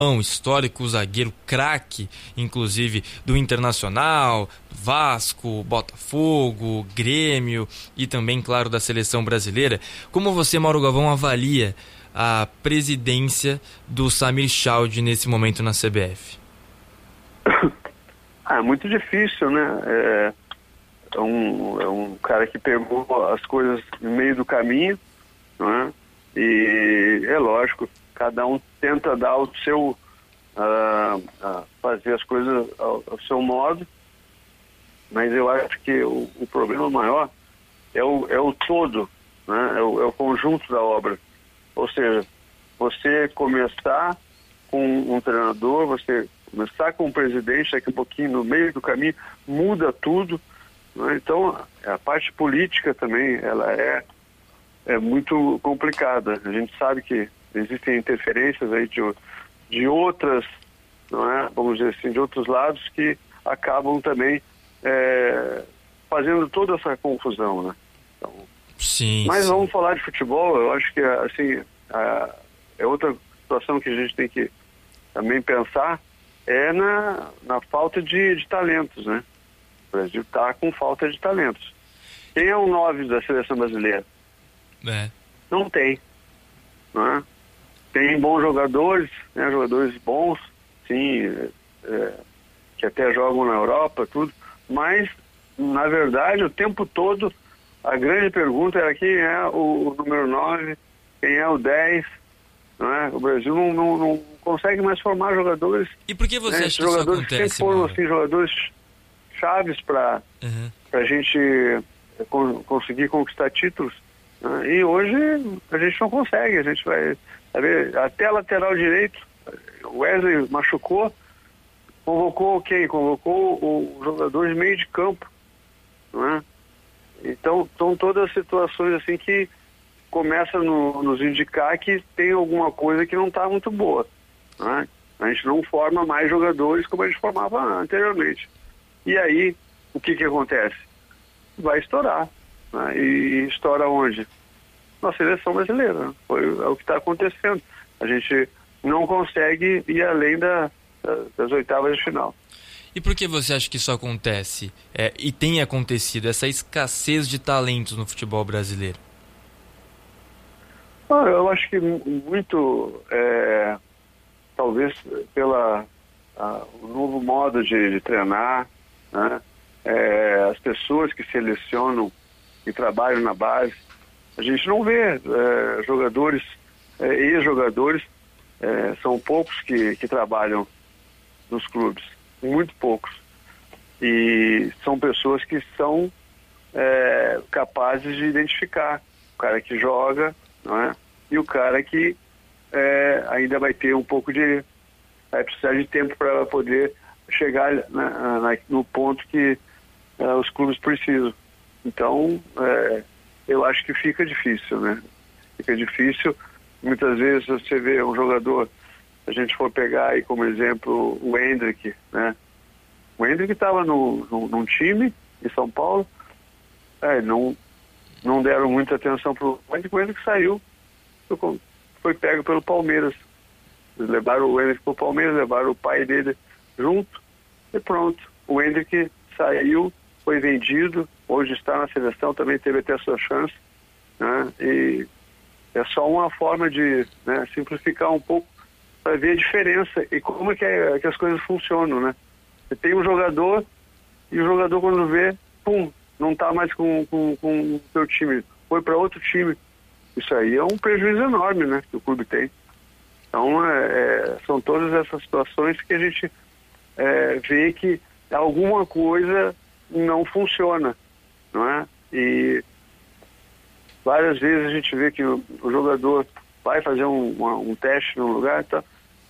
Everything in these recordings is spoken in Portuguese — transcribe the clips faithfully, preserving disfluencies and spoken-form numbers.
histórico zagueiro craque, inclusive do Internacional, Vasco, Botafogo, Grêmio e também, claro, da seleção brasileira. Como você, Mauro Galvão, avalia a presidência do Samir Chaldie nesse momento na C B F? Ah, muito difícil, né? É, é, um, é um cara que pegou as coisas no meio do caminho, não é? E é lógico, cada um tenta dar o seu, uh, uh, fazer as coisas ao, ao seu modo, mas eu acho que o, o problema maior é o, é o todo, né? é, o, é o conjunto da obra. Ou seja, você começar com um treinador, você começar com um presidente, daqui a pouquinho, no meio do caminho, muda tudo, né? Então, a parte política também, ela é é muito complicada. A gente sabe que existem interferências aí de, de outras, não é? Vamos dizer assim, de outros lados que acabam também é, fazendo toda essa confusão, né? Então, sim, mas sim. vamos falar de futebol. Eu acho que assim a, é outra situação que a gente tem que também pensar é na, na falta de, de talentos, né? O Brasil está com falta de talentos. Quem é o nove da seleção brasileira? É. Não tem, né? Tem bons jogadores, né? Jogadores bons, sim, é, que até jogam na Europa, tudo, mas na verdade o tempo todo a grande pergunta era quem é o, o número nove, quem é o dez, né? O Brasil não, não, não consegue mais formar jogadores. E por que você né? acha que jogadores isso acontece, sempre foram Mauro? assim, jogadores chaves para Uhum. a gente con- conseguir conquistar títulos. E hoje a gente não consegue, a gente vai, vai ver, até lateral direito, o Wesley machucou, convocou quem? Convocou o jogador de meio de campo, não é? Então, são todas situações assim que começam a no, nos indicar que tem alguma coisa que não está muito boa, não é? A gente não forma mais jogadores como a gente formava anteriormente. E aí, o que que acontece? Vai estourar. Né? E estoura onde? Na seleção brasileira. Foi é o que está acontecendo. A gente não consegue ir além da, da, das oitavas de final. E por que você acha que isso acontece? É, e tem acontecido, essa escassez de talentos no futebol brasileiro? Ah, eu acho que muito, é, talvez pela a, o novo modo de, de treinar, né? É, as pessoas que selecionam e trabalham na base, a gente não vê é, jogadores, é, ex-jogadores, é, são poucos que, que trabalham nos clubes, muito poucos. E são pessoas que são é, capazes de identificar o cara que joga, não é? E o cara que é, ainda vai ter um pouco de... vai precisar de tempo para poder chegar na, na, no ponto que é, os clubes precisam. Então, é, eu acho que fica difícil, né? Fica difícil. Muitas vezes você vê um jogador, se a gente for pegar aí como exemplo o Hendrick, né? O Hendrick estava no, no, num time em São Paulo, é, não, não deram muita atenção para o Hendrick, o Hendrick saiu, foi pego pelo Palmeiras. Eles levaram o Hendrick para o Palmeiras, levaram o pai dele junto e pronto. O Hendrick saiu, foi vendido, hoje está na seleção, também teve até a sua chance, né? E é só uma forma de, né, simplificar um pouco para ver a diferença e como é que, é que as coisas funcionam, né? Você tem um jogador e o jogador quando vê, pum, não está mais com, com, com o seu time, foi para outro time. Isso aí é um prejuízo enorme, né, que o clube tem. Então, é, é, são todas essas situações que a gente é, vê que alguma coisa não funciona, não é? E várias vezes a gente vê que o, o jogador vai fazer um, uma, um teste num lugar, tá?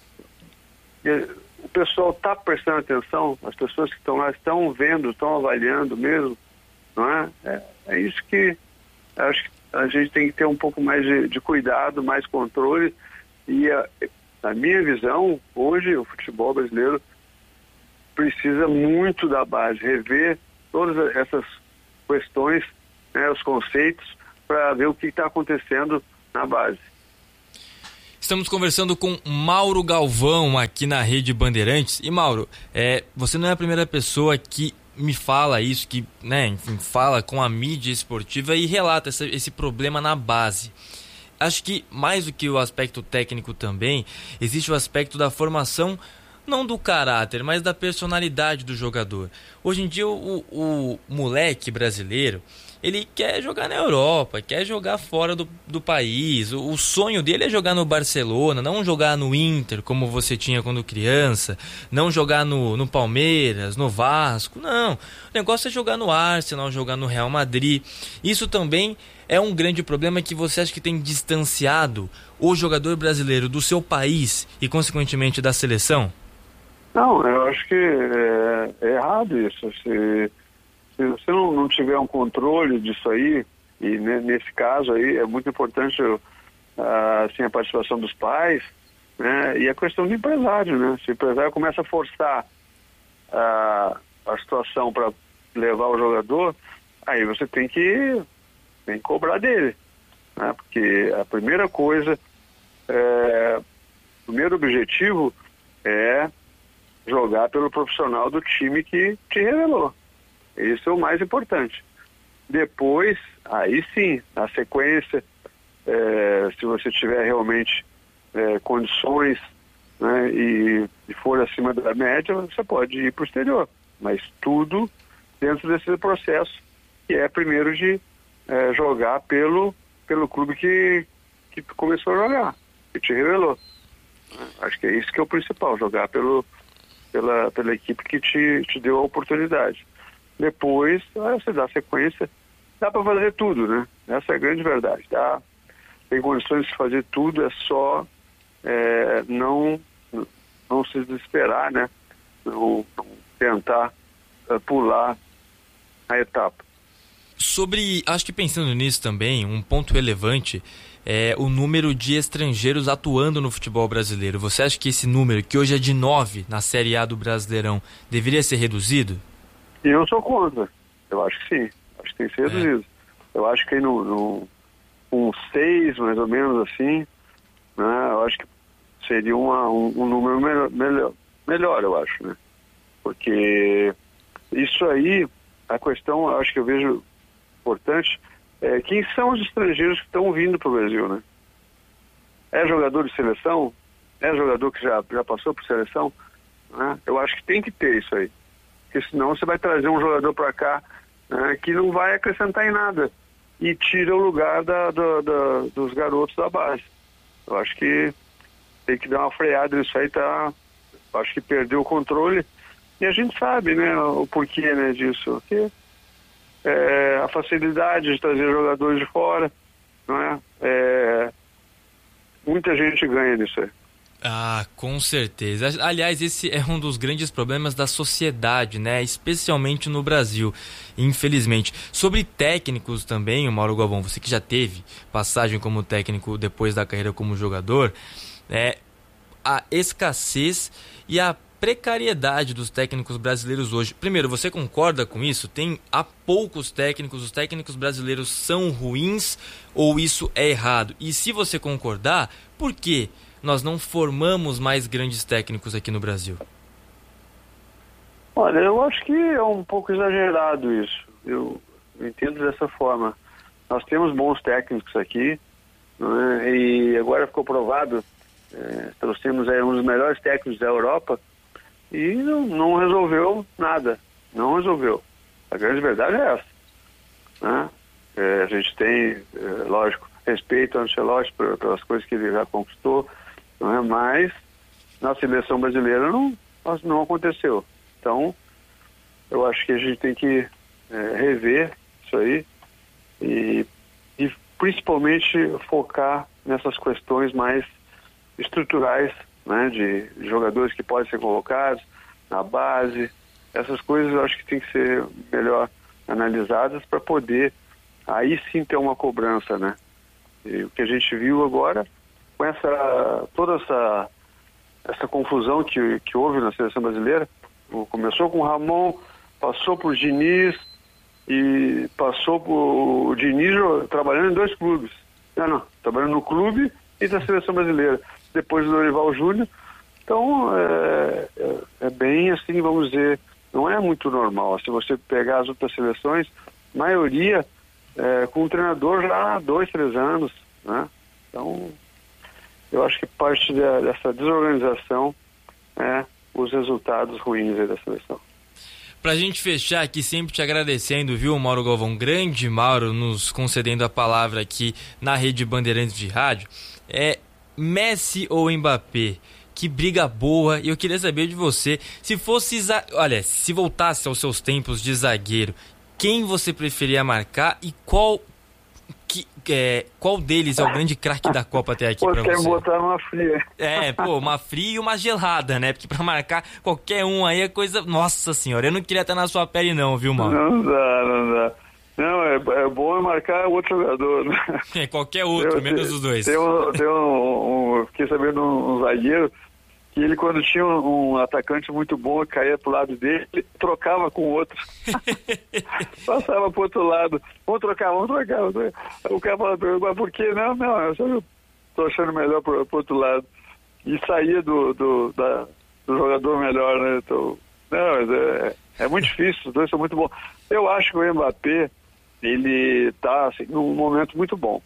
E o pessoal está prestando atenção, as pessoas que estão lá estão vendo, estão avaliando mesmo, não é? É, é isso que acho que a gente tem que ter um pouco mais de, de cuidado, mais controle. E a, na minha visão, hoje o futebol brasileiro precisa muito da base, rever todas essas questões, né, os conceitos, para ver o que está acontecendo na base. Estamos conversando com Mauro Galvão aqui na Rede Bandeirantes. E Mauro, é, você não é a primeira pessoa que me fala isso, que, né, enfim, fala com a mídia esportiva e relata essa, esse problema na base. Acho que mais do que o aspecto técnico também, existe o aspecto da formação, não do caráter, mas da personalidade do jogador. Hoje em dia o, o moleque brasileiro, ele quer jogar na Europa, quer jogar fora do, do país. O, o sonho dele é jogar no Barcelona, não jogar no Inter, como você tinha quando criança, não jogar no, no Palmeiras, no Vasco, não. O negócio é jogar no Arsenal, jogar no Real Madrid. Isso também é um grande problema que você acha que tem distanciado o jogador brasileiro do seu país e, consequentemente, da seleção? Não, eu acho que é, é errado isso. Se... Se você não, não tiver um controle disso aí, e ne, nesse caso aí é muito importante uh, assim, a participação dos pais, né, e a questão do empresário, né? Se o empresário começa a forçar uh, a situação para levar o jogador, aí você tem que, tem que cobrar dele, né? Porque a primeira coisa, é, o primeiro objetivo é jogar pelo profissional do time que te revelou. Isso é o mais importante. Depois, aí sim, na sequência, é, se você tiver realmente é, condições, né, e, e for acima da média, você pode ir para o exterior. Mas tudo dentro desse processo, que é primeiro de é, jogar pelo, pelo clube que, que começou a jogar, que te revelou. Acho que é isso que é o principal, jogar pelo, pela, pela equipe que te, te deu a oportunidade. Depois, você dá sequência, dá para fazer tudo, né? Essa é a grande verdade. Dá, tem condições de fazer tudo, é só é, não, não se desesperar, né? Não, não tentar é, pular a etapa. Sobre, acho que pensando nisso também, um ponto relevante é o número de estrangeiros atuando no futebol brasileiro. Você acha que esse número, que hoje é de nove na Série A do Brasileirão, deveria ser reduzido? E eu sou contra. Eu acho que sim. Acho que tem que ser reduzido. É. Eu acho que no, no, um seis, mais ou menos assim, né, eu acho que seria uma, um, um número melhor, melhor, melhor, eu acho, né? Porque isso aí, a questão, eu acho que eu vejo importante, é quem são os estrangeiros que estão vindo para o Brasil, né? É jogador de seleção? É jogador que já, já passou por seleção? Né? Eu acho que tem que ter isso aí. Porque senão você vai trazer um jogador para cá, né, que não vai acrescentar em nada e tira o lugar da, da, da, dos garotos da base. Eu acho que tem que dar uma freada nisso aí, tá? Eu acho que perdeu o controle e a gente sabe, né, o porquê, né, disso. Porque é, a facilidade de trazer jogadores de fora, não é? É, muita gente ganha nisso aí. Ah, com certeza. Aliás, esse é um dos grandes problemas da sociedade, né? Especialmente no Brasil, infelizmente. Sobre técnicos também, o Mauro Galvão, você que já teve passagem como técnico depois da carreira como jogador, é, a escassez e a precariedade dos técnicos brasileiros hoje. Primeiro, você concorda com isso? Tem há poucos técnicos, os técnicos brasileiros são ruins ou isso é errado? E se você concordar, por quê? Nós não formamos mais grandes técnicos aqui no Brasil? Olha, eu acho que é um pouco exagerado isso. Eu, eu entendo dessa forma. Nós temos bons técnicos aqui, né, e agora ficou provado, é, trouxemos aí um dos melhores técnicos da Europa e não, não resolveu nada. Não resolveu. A grande verdade é essa. Né? É, a gente tem, é, lógico, respeito ao Ancelotti pelas coisas que ele já conquistou, não é? Mas na seleção brasileira não, não aconteceu. Então, eu acho que a gente tem que é, rever isso aí e, e principalmente focar nessas questões mais estruturais, né, de jogadores que podem ser convocados na base. Essas coisas eu acho que tem que ser melhor analisadas para poder aí sim ter uma cobrança, né? E o que a gente viu agora, com essa, toda essa, essa confusão que, que houve na seleção brasileira, começou com o Ramon, passou por Diniz e passou por o Diniz trabalhando em dois clubes. Não, não, trabalhando no clube e da seleção brasileira. depois do Dorival Júnior. Então, é, é, é bem assim, vamos dizer, não é muito normal. Se você pegar as outras seleções, a maioria é, com um treinador já há dois, três anos, né? Então, eu acho que parte de, dessa desorganização é os resultados ruins aí da seleção. Pra gente fechar aqui, sempre te agradecendo, viu, Mauro Galvão? Grande Mauro, nos concedendo a palavra aqui na Rede Bandeirantes de Rádio. É Messi ou Mbappé? Que briga boa. E eu queria saber de você, se fosse, olha, se voltasse aos seus tempos de zagueiro, quem você preferia marcar e qual que, é, qual deles é o grande craque da Copa até aqui pra você? Você botar uma fria. É, pô, uma fria e uma gelada, né? Porque pra marcar qualquer um aí é coisa... Nossa senhora, eu não queria estar na sua pele não, viu, Mauro? Não dá, não dá. Não, é, é bom marcar outro jogador, né? É, qualquer outro, eu, menos tem, os dois. Tem um, tem um, um fiquei sabendo um, um zagueiro que ele, quando tinha um, um atacante muito bom, caía pro lado dele, ele trocava com o outro. Passava pro outro lado. Vamos trocar, vamos trocar. Vamos trocar. O cara falava, mas por que não? Não, eu só tô achando melhor pro, pro outro lado. E saía do, do, da, do jogador melhor, né? Então, não, mas é, é muito difícil, os dois são muito bons. Eu acho que o Mbappé, ele tá assim, num momento muito bom.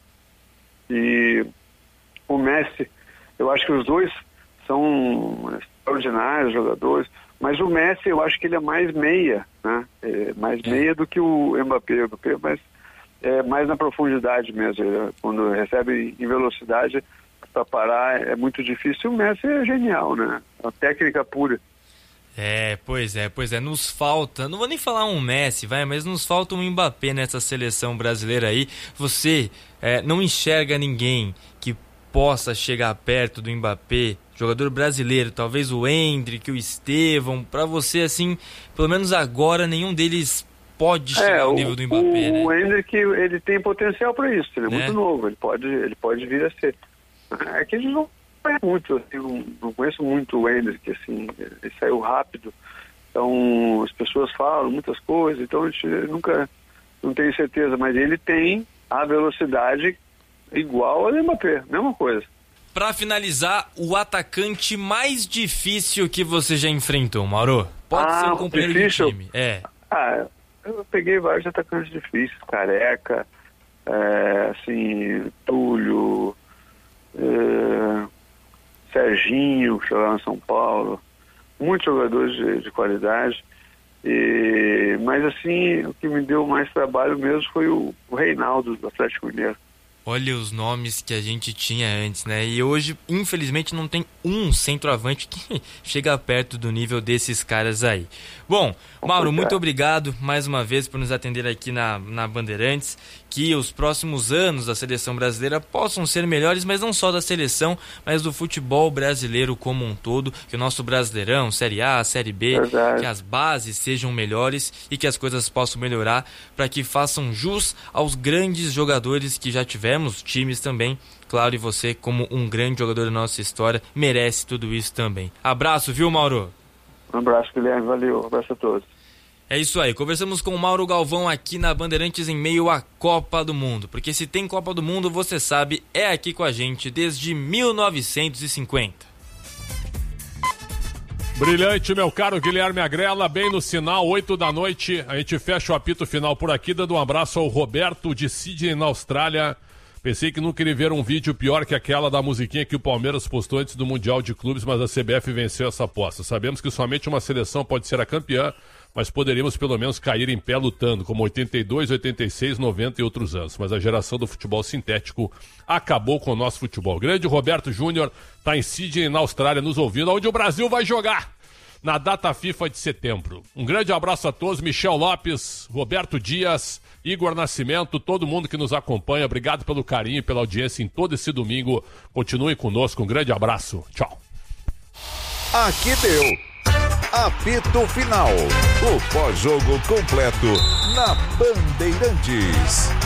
E o Messi, eu acho que os dois são extraordinários jogadores, mas o Messi eu acho que ele é mais meia, né? É mais é. meia do que o Mbappé, o Mbappé, mas é mais na profundidade mesmo. Quando recebe em velocidade para parar é muito difícil. O Messi é genial, né? A técnica pura. É, pois é, pois é, nos falta, não vou nem falar um Messi, vai, mas nos falta um Mbappé nessa seleção brasileira aí. Você é, não enxerga ninguém que possa chegar perto do Mbappé, jogador brasileiro, talvez o Endrick, o Estevão, pra você assim, pelo menos agora nenhum deles pode chegar é, ao nível do Mbappé, o, né? O Endrick, ele tem potencial para isso, ele é né? muito novo, ele pode, ele pode vir a ser. É que ele não conheço muito, assim, não, não conheço muito o Endrick, assim, ele saiu rápido, então as pessoas falam muitas coisas, então a gente nunca, não tenho certeza, mas ele tem a velocidade igual ao Mbappé, mesma coisa. Pra finalizar, o atacante mais difícil que você já enfrentou, Mauro? Pode ah, ser um companheiro difícil? de time. É. Ah, eu peguei vários atacantes difíceis, Careca, é, assim, Túlio, é, Serginho, que jogava em São Paulo, muitos jogadores de, de qualidade, e, mas assim, o que me deu mais trabalho mesmo foi o, o Reinaldo do Atlético Mineiro. Olha os nomes que a gente tinha antes, né? E hoje, infelizmente, não tem um centroavante que chega perto do nível desses caras aí. Bom, Mauro, muito obrigado mais uma vez por nos atender aqui na, na Bandeirantes. Que os próximos anos da seleção brasileira possam ser melhores, mas não só da seleção, mas do futebol brasileiro como um todo. Que o nosso Brasileirão, Série A, Série B, Verdade. Que as bases sejam melhores e que as coisas possam melhorar para que façam jus aos grandes jogadores que já tivemos, times também. Claro, e você, como um grande jogador da nossa história, merece tudo isso também. Abraço, viu, Mauro? Um abraço, Guilherme. Valeu. Um abraço a todos. É isso aí, conversamos com o Mauro Galvão aqui na Bandeirantes em meio à Copa do Mundo, porque se tem Copa do Mundo, você sabe, é aqui com a gente desde mil novecentos e cinquenta. Brilhante, meu caro Guilherme Agrela, bem no sinal, oito da noite, a gente fecha o apito final por aqui, dando um abraço ao Roberto de Sydney, na Austrália. Pensei que não queria ver um vídeo pior que aquela da musiquinha que o Palmeiras postou antes do Mundial de Clubes, mas a C B F venceu essa aposta. Sabemos que somente uma seleção pode ser a campeã, mas poderíamos pelo menos cair em pé lutando, como oitenta e dois, oitenta e seis, noventa e outros anos. Mas a geração do futebol sintético acabou com o nosso futebol. Grande Roberto Júnior está em Sydney, na Austrália, nos ouvindo, onde o Brasil vai jogar na data FIFA de setembro. Um grande abraço a todos, Michel Lopes, Roberto Dias, Igor Nascimento, todo mundo que nos acompanha. Obrigado pelo carinho e pela audiência em todo esse domingo. Continue conosco, um grande abraço. Tchau. Aqui deu. Apito Final. O pós-jogo completo na Bandeirantes.